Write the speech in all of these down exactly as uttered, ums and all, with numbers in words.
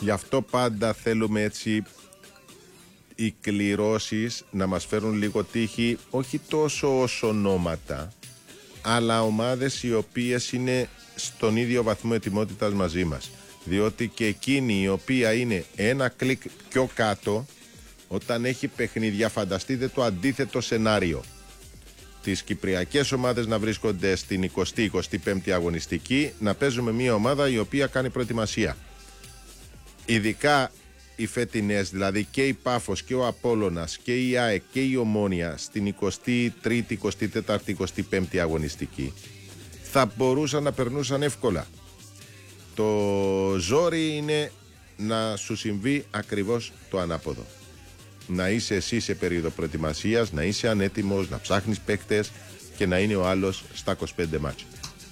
Γι' αυτό πάντα θέλουμε έτσι οι κληρώσεις να μας φέρουν λίγο τύχη, όχι τόσο ως ονόματα, αλλά ομάδες οι οποίες είναι στον ίδιο βαθμό ετοιμότητας μαζί μας. Διότι και εκείνη η οποία είναι ένα κλικ πιο κάτω, όταν έχει παιχνίδια, φανταστείτε το αντίθετο σενάριο. Τις κυπριακές ομάδες να βρίσκονται στην εικοστή εικοστή πέμπτη αγωνιστική, να παίζουμε μια ομάδα η οποία κάνει προετοιμασία. Ειδικά οι φετινές, δηλαδή και η Πάφος και ο Απόλλωνας και η ΑΕΚ και η Ομόνια στην εικοστή τρίτη, εικοστή τέταρτη, εικοστή πέμπτη αγωνιστική, θα μπορούσαν να περνούσαν εύκολα. Το ζόρι είναι να σου συμβεί ακριβώς το ανάποδο. Να είσαι εσύ σε περίοδο προετοιμασίας, να είσαι ανέτοιμος, να ψάχνεις παίκτες και να είναι ο άλλος στα είκοσι πέντε μάτς.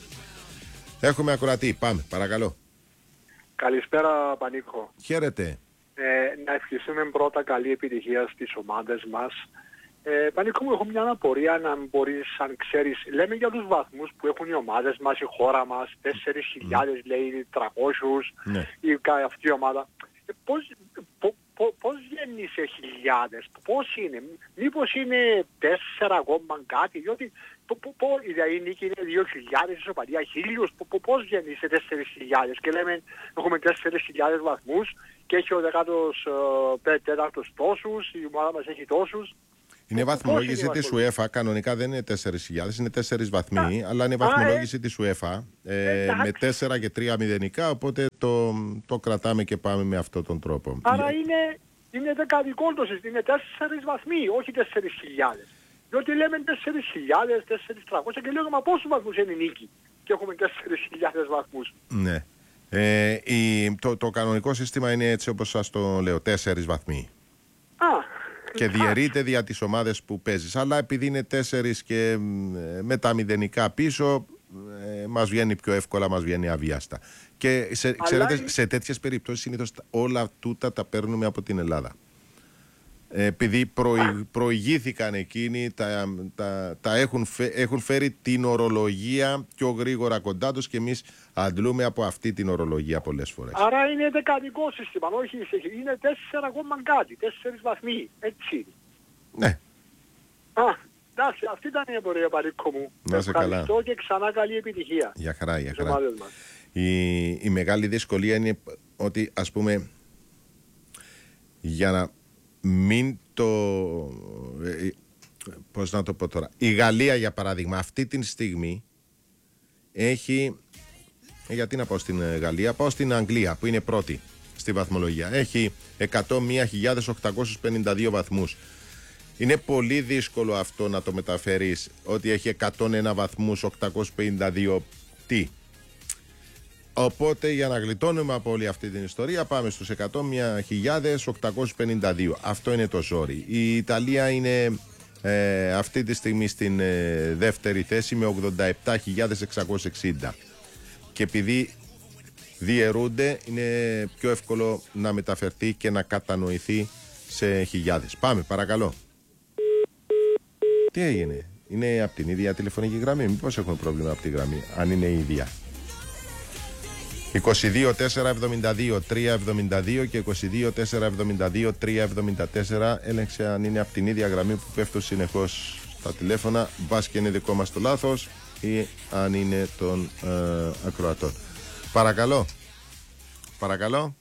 Έχουμε ακροατή, πάμε, παρακαλώ. Καλησπέρα Πανίκο. Χαίρετε. Ε, να ευχηθούμε πρώτα καλή επιτυχία στις ομάδες μας. Ε, Πανίκο μου, έχω μια αναπορία, να μπορείς, αν ξέρεις, λέμε για τους βαθμούς που έχουν οι ομάδες μας, η χώρα μας, τέσσερις χιλιάδες mm. λέει, τριακόσιους, ναι. η, αυτή η ομάδα. Ε, πώς, πο, πο, πώς βγαίνει σε χιλιάδες, πώς είναι, μήπως είναι τέσσερα ακόμα κάτι, διότι πο, πο, πο, η δηλαδή νίκη είναι δύο χιλιάδες, ισοπαλία χίλιους, πο, πο, πώς βγαίνει σε τέσσερις χιλιάδες και λέμε έχουμε τέσσερις χιλιάδες βαθμούς και έχει ο δεκάτος ε, τέταρτος τόσους, η ομάδα μας έχει τόσους. Είναι βαθμολόγηση της UEFA, κανονικά δεν είναι τέσσερις χιλιάδες, είναι τέσσερις βαθμοί, Α, αλλά είναι βαθμολόγηση ε, της UEFA ε, ε, με τέσσερα και τρία μηδενικά, οπότε το, το κρατάμε και πάμε με αυτόν τον τρόπο. Άρα είναι, είναι δεκαδικόλτωσης, είναι τέσσερις βαθμοί, όχι τέσσερις χιλιάδες. Διότι λέμε τέσσερις χιλιάδες, τέσσερις χιλιάδες τριακόσια και λέγαμε πόσους βαθμούς είναι η νίκη και έχουμε τέσσερις χιλιάδες βαθμούς. Ναι. Ε, η, το, το κανονικό σύστημα είναι έτσι όπως σας το λέω, τέσσερις βαθμοί. Α, και διαιρείται δια τις ομάδες που παίζεις. Αλλά επειδή είναι τέσσερις και με τα μηδενικά πίσω, ε, μας βγαίνει πιο εύκολα, μας βγαίνει αβίαστα. Και σε, ξέρετε, είναι... σε τέτοιες περιπτώσεις συνήθως όλα τούτα τα παίρνουμε από την Ελλάδα. Ε, επειδή προη, προηγήθηκαν εκείνοι, τα, τα, τα έχουν, φε, έχουν φέρει την ορολογία πιο γρήγορα κοντά τους και εμείς αντλούμε από αυτή την ορολογία πολλές φορές. Άρα είναι δεκαδικό σύστημα, όχι είναι τέσσερα ακόμα κάτι, τέσσερις βαθμοί, έτσι. Ναι. Α, εντάξει, αυτή ήταν η απορία Πανίκο μου. Να σε καλά. Ευχαριστώ και ξανά καλή επιτυχία. Για χαρά, για χαρά. Η, η μεγάλη δυσκολία είναι ότι, ας πούμε, για να μην το... Ε, πώς να το πω τώρα. Η Γαλλία, για παράδειγμα, αυτή τη στιγμή έχει... Γιατί να πάω στην Γαλλία, πάω στην Αγγλία που είναι πρώτη στη βαθμολογία. Έχει εκατόν μία χιλιάδες οκτακόσιους πενήντα δύο βαθμούς. Είναι πολύ δύσκολο αυτό να το μεταφέρεις, ότι έχει εκατόν ένα βαθμούς, οκτακόσιους πενήντα δύο τι. Οπότε για να γλιτώνουμε από όλη αυτή την ιστορία πάμε στους εκατόν μία χιλιάδες οκτακόσιους πενήντα δύο. Αυτό είναι το ζόρι. Η Ιταλία είναι ε, αυτή τη στιγμή στην ε, δεύτερη θέση με ογδόντα επτά χιλιάδες εξακόσιους εξήντα. Και επειδή διαιρούνται είναι πιο εύκολο να μεταφερθεί και να κατανοηθεί σε χιλιάδες. Πάμε, παρακαλώ. Τι έγινε, είναι από την ίδια τηλεφωνική γραμμή? Μήπως έχουμε πρόβλημα από τη γραμμή, αν είναι η ίδια? είκοσι δύο τέσσερα εβδομήντα δύο τρία εβδομήντα δύο και είκοσι δύο τέσσερα εβδομήντα δύο τρία εβδομήντα τέσσερα. Έλεγξε αν είναι από την ίδια γραμμή που πέφτουν συνεχώς τα τηλέφωνα, μπας και είναι δικό μας το λάθος ή αν είναι των ε, ακροατών. Παρακαλώ. Παρακαλώ.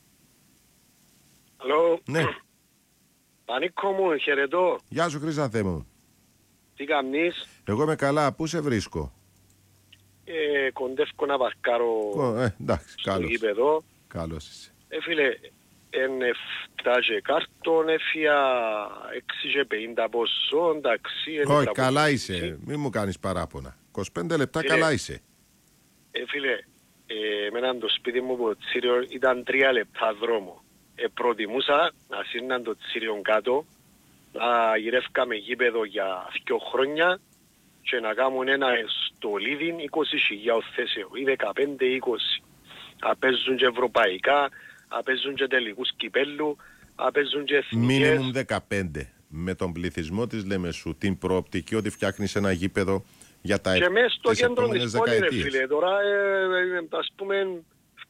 Αλλό. Ναι. Πανίκο μου, χαιρετώ. Γεια σου Χρυσάνθε μου. Τι κάνεις? Εγώ είμαι καλά, πού σε βρίσκω? Ε, κοντεύω να παρκάρω ε, εντάξει, στο καλώς. γήπεδο. Καλώς είσαι. Ε, φίλε, είναι εφτά και κάρτον, έφυγα έξι και πενήντα ποσό, εντάξει. Όχι, καλά είσαι, μην μου κάνεις παράπονα. είκοσι πέντε λεπτά φίλε, καλά είσαι. Ε, φίλε, ε, εμένα το σπίτι μου από το Τσίριο ήταν τρία λεπτά δρόμο. Ε, προτιμούσα να σύρναν το Τσίριο κάτω, να γυρεύκαμε γήπεδο για δύο χρόνια και να κάνουν ένα στολίδιν είκοσι χιλιάδες θέσεων ή δεκαπέντε είκοσι. Απέζουν και ευρωπαϊκά, απέζουν και τελικούς κυπέλλου, απέζουν και εθνικές. Μίνιμουμ δεκαπέντε. Με τον πληθυσμό της Λεμεσού, την προοπτική ότι φτιάχνεις ένα γήπεδο για τα επόμενες δεκαετίες. Και μέσα στο κέντρο της πόλης, ρε φίλε, τώρα ε, ε, ας πούμε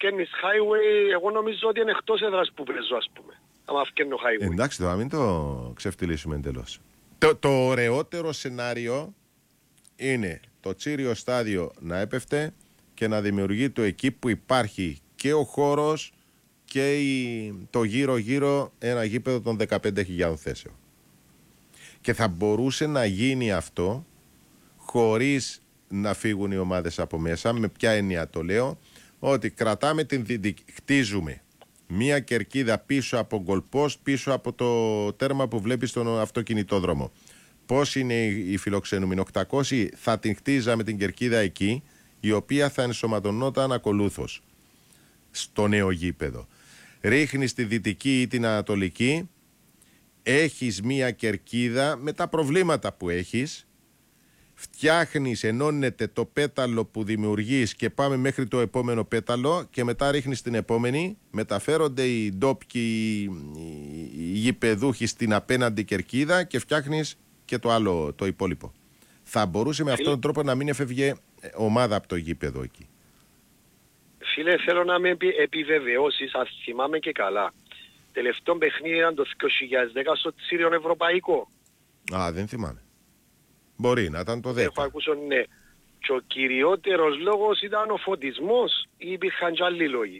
φκένεις highway, εγώ νομίζω ότι είναι εκτός έδρας που παίζω, ας πούμε. Άμα φκένω highway. Εντάξει, τώρα μην το ξεφτυλίσουμε εντελώς. Το, το ωραιότερο σενάριο είναι το Τσίριο στάδιο να έπεφτε και να δημιουργείται εκεί που υπάρχει και ο χώρος και η, το γύρω-γύρω ένα γήπεδο των δεκαπέντε χιλιάδων θέσεων. Και θα μπορούσε να γίνει αυτό χωρίς να φύγουν οι ομάδες από μέσα. Με ποια έννοια το λέω? Ότι κρατάμε την δυτική, χτίζουμε μία κερκίδα πίσω από goal post, πίσω από το τέρμα που βλέπεις στον αυτοκινητόδρομο. Πώς είναι οι φιλοξενούμενοι? οκτακόσιοι, θα την χτίζαμε την κερκίδα εκεί, η οποία θα ενσωματωνόταν ακολούθως στο νέο γήπεδο. Ρίχνεις τη δυτική ή την ανατολική, έχεις μία κερκίδα με τα προβλήματα που έχεις, φτιάχνεις, ενώνεται το πέταλο που δημιουργείς και πάμε μέχρι το επόμενο πέταλο και μετά ρίχνεις την επόμενη, μεταφέρονται οι ντόπιοι, οι γηπεδούχοι στην απέναντι κερκίδα και φτιάχνεις και το άλλο, το υπόλοιπο. Θα μπορούσε με αυτόν τον τρόπο να μην εφευγε ομάδα από το γήπεδο εκεί. Φίλε, θέλω να με επιβεβαιώσεις, αν θυμάμαι και καλά. Τελευταίο παιχνίδι ήταν το δύο χιλιάδες δέκα στο Τσίριον Ευρωπαϊκό. Α, δεν θυμάμαι. Μπορεί να ήταν το δέκα. Έχω ακούσει, ναι. Και ο κυριότερος λόγος ήταν ο φωτισμός ή υπήρχαν και άλλοι λόγοι?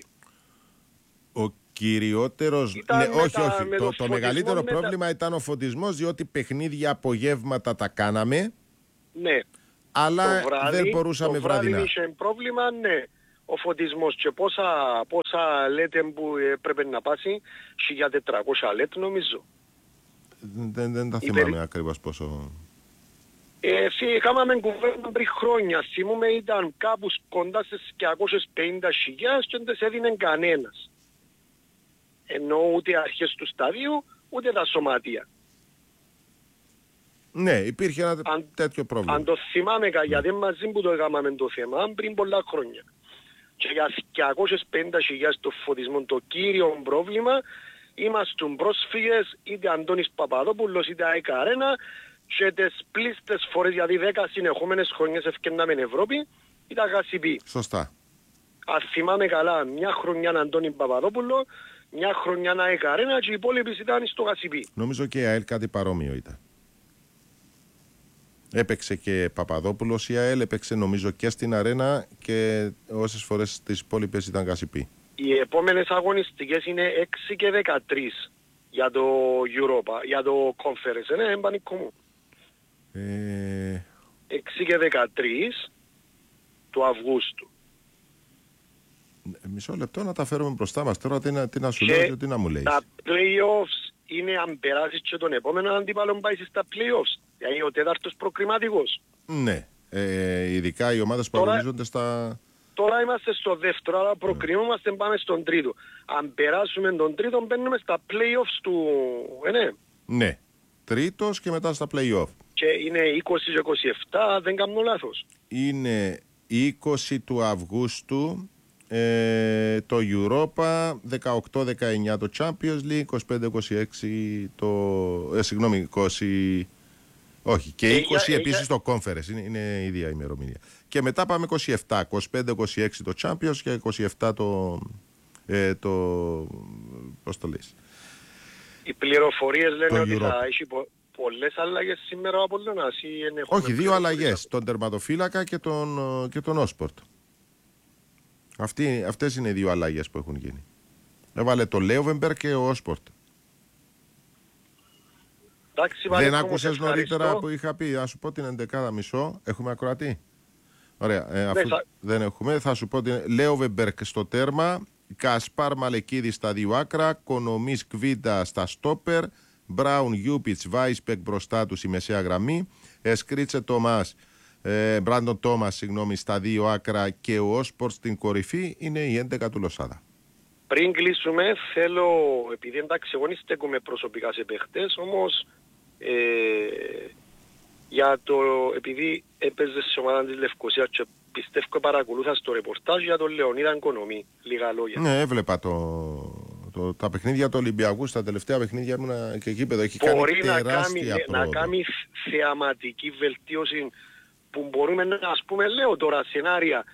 Ο κυριότερος... Ήταν ναι, με όχι, τα, όχι. με Το, το, το μεγαλύτερο τα... πρόβλημα ήταν ο φωτισμός, διότι παιχνίδια απογεύματα τα κάναμε. Ναι. Αλλά βράδυ, δεν μπορούσαμε το βράδυ βραδινά. είχε πρόβλημα, ναι. Ο φωτισμός και πόσα, πόσα λέτε που πρέπει να πάσει, χίλια τετρακόσια λέτε νομίζω. Δεν, δεν τα θυμάμαι Υπερ... ακριβώς πόσο... Ε, Κάμαμε κουβέντα πριν χρόνια, θυμούμε ήταν κάπου κοντά στις διακόσιες πενήντα χιλιάδες και δεν σε έδινε κανένας. Ενώ ούτε αρχές του σταδίου, ούτε τα σωματεία. Ναι, υπήρχε ένα αν, τέτοιο πρόβλημα. Αν το θυμάμαι, mm. γιατί μαζί που το έκαναμε το θέμα, πριν πολλά χρόνια. Και για διακόσιες πενήντα χιλιάδες το φωτισμό, το κύριο πρόβλημα, είμαστε πρόσφυγες, είτε Αντώνης Παπαδόπουλος, είτε ΑΕΚ Αρένα, και τις πλήστες φορές, γιατί δέκα συνεχόμενες χρονιές ευκαιρνάμε Ευρώπη, ήταν Γασιπί. Σωστά. Αν θυμάμαι καλά, μια χρονιά Αντώνη Παπαδόπουλο, μια χρονιά ΑΕΚ Αρένα και οι υπόλοιποι ήταν στο Γασιπί. Νομίζω και η ΑΕΛ κάτι παρόμοιο ήταν. Έπαιξε και Παπαδόπουλος η ΑΕΛ, έπαιξε νομίζω και στην Αρένα και όσες φορές τις υπόλοιπες ήταν Γασιπί. Οι επόμενες αγωνιστικές είναι έξι και δεκατρείς για το Europa, για το Conference, ναι, εμπανικό μου. Ε... έξι και δεκατρείς του Αυγούστου. Μισό λεπτό να τα φέρουμε μπροστά μας. Τώρα τι να, τι να σου λέω και τι να μου λέεις. Τα play-offs είναι αν περάσεις και τον επόμενο αντίπαλο πάει στα play-offs. Δηλαδή ο τέταρτος προκριματικός. Ναι. Ε, ειδικά οι ομάδες που αγωνίζονται στα... Τώρα είμαστε στο δεύτερο, αλλά προκρινούμαστε, πάμε στον τρίτο. Αν περάσουμε τον τρίτο, μπαίνουμε στα play-offs του... Ε, ναι. Ναι. Τρίτος και μετά στα play-off. Και είναι είκοσι και είκοσι επτά, δεν κάνω λάθος. Είναι είκοσι του Αυγούστου ε, το Europa, δεκαοκτώ δεκαεννιά το Champions League, είκοσι πέντε είκοσι έξι το... Ε, συγγνώμη, είκοσι... Όχι, και είκοσι ε, επίσης ε, το Conference, είναι, είναι η ίδια ημερομηνία. Και μετά πάμε είκοσι επτά, είκοσι πέντε είκοσι έξι το Champions και είκοσι επτά το... Ε, το πώς το λες? Οι πληροφορίες λένε ότι Europa. Θα έχει πο, πολλές αλλαγές σήμερα από τον Άση. Όχι, δύο αλλαγές, τον τερματοφύλακα και τον, και τον Όσπορτ. Αυτοί, αυτές είναι οι δύο αλλαγές που έχουν γίνει. Έβαλε το Λέοβεμπερ και ο Όσπορτ. Εντάξει, δεν άκουσες νωρίτερα που είχα πει? Να σου πω την εντεκάδα μισό. Έχουμε ακροατή? Ωραία. Ε, αφού θα... δεν έχουμε, θα σου πω ότι Λέοβεμπερ στο τέρμα, Κασπάρ Μαλεκίδη στα δύο άκρα, Κονομής Κβίντα στα στόπερ, Μπράουν Γιούπιτς Βάισπεκ μπροστά του η μεσαία γραμμή, Εσκρίτσε Τομάς, ε, Μπράντον Τόμας, συγγνώμη, στα δύο άκρα και ο Όσπορτ στην κορυφή. Είναι η έντεκα του Λοσάδα. Πριν κλείσουμε, θέλω, επειδή εντάξει εγώ δεν στέκομαι προσωπικά σε παίχτες, όμως ε, για το, επειδή έπαιζε σε ομάδα της Λευκωσίας και πιστεύω παρακολούθα στο ρεπορτάζ για τον Λεωνίδα Οικονομή, λίγα λόγια. Ναι, έβλεπα το, το, τα παιχνίδια του Ολυμπιακού, στα τελευταία παιχνίδια ήμουν και γήπεδο. Έχει μπορεί κάνει να κάνει, να κάνει θεαματική βελτίωση που μπορούμε να, ας πούμε, λέω τώρα σενάρια,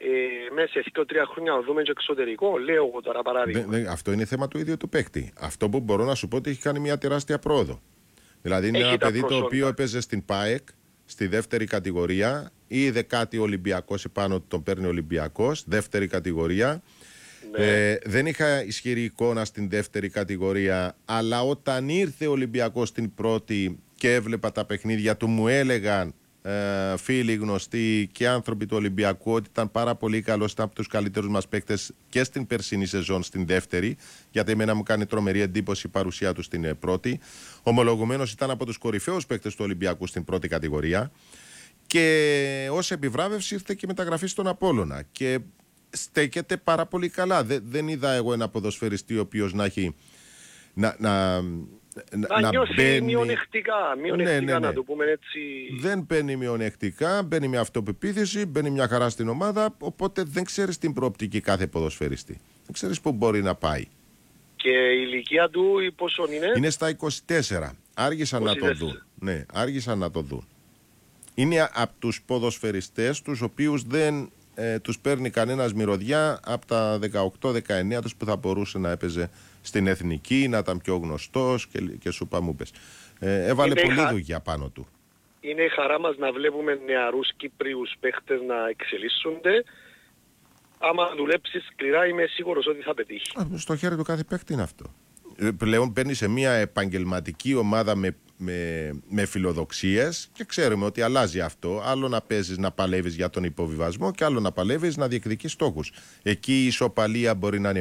ε, μέσα σε δύο τρία χρόνια να δούμε και εξωτερικό, λέω εγώ τώρα παράδειγμα. Δε, δε, αυτό είναι θέμα του ίδιου του παίκτη. Αυτό που μπορώ να σου πω ότι έχει κάνει μια τεράστια πρόοδο. Δηλαδή είναι Έχει ένα τα παιδί προσόντα. το οποίο έπαιζε στην ΠΑΕΚ, στη δεύτερη κατηγορία, είδε κάτι Ολυμπιακός επάνω του, τον παίρνει Ολυμπιακός, δεύτερη κατηγορία. Ναι. Ε, δεν είχα ισχυρή εικόνα στην δεύτερη κατηγορία, αλλά όταν ήρθε ο Ολυμπιακός στην πρώτη και έβλεπα τα παιχνίδια του, μου έλεγαν ε, φίλοι γνωστοί και άνθρωποι του Ολυμπιακού ότι ήταν πάρα πολύ καλός, ήταν από τους καλύτερους μας παίκτες και στην περσινή σεζόν στην δεύτερη, γιατί εμένα μου κάνει τρομερή εντύπωση η παρουσία του στην ε, πρώτη. Ομολογουμένως ήταν από τους κορυφαίους παίκτες του Ολυμπιακού στην πρώτη κατηγορία και ως επιβράβευση ήρθε και μεταγραφή στον Απόλλωνα και στέκεται πάρα πολύ καλά. Δεν, δεν είδα εγώ ένα ποδοσφαιριστή ο οποίος να έχει να, να, Να, να νιώσει μπαίνει... μειονεκτικά, μειονεκτικά ναι, ναι, ναι. να το πούμε έτσι. Δεν μπαίνει μειονεκτικά, μπαίνει με αυτοπεποίθηση, μπαίνει μια χαρά στην ομάδα, οπότε δεν ξέρεις την προοπτική κάθε ποδοσφαιριστή. Δεν ξέρεις πού μπορεί να πάει. Και η ηλικία του πόσο είναι? Είναι στα είκοσι τέσσερα. Άργησαν είκοσι τέσσερα. να το δουν. Ναι, άργησαν να το δουν. Είναι από τους ποδοσφαιριστές τους οποίους δεν ε, τους παίρνει κανένας μυρωδιά από τα δεκαοκτώ δεκαεννιά τους που θα μπορούσε να έπαιζε στην εθνική, να ήταν πιο γνωστός και, και σου πάμε πες. Ε, έβαλε Είναι πολλή χα... δουλειά πάνω του. Είναι η χαρά μας να βλέπουμε νεαρούς Κύπριους παίχτες να εξελίσσονται. Άμα δουλέψει σκληρά είμαι σίγουρος ότι θα πετύχει. Στο χέρι του κάθε παίκτη είναι αυτό. Πλέον παίρνει σε μια επαγγελματική ομάδα με, με, με φιλοδοξίες και ξέρουμε ότι αλλάζει αυτό. Άλλο να παίζεις να παλεύεις για τον υποβιβασμό και άλλο να παλεύεις να διεκδικείς στόχους. Εκεί η ισοπαλία μπορεί να είναι